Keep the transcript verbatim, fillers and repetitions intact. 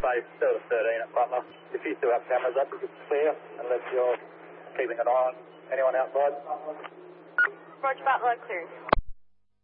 safe, still to thirteen at Butler. If you still have cameras up, it's clear, unless you're keeping an eye on anyone outside. Roger, Butler, clear.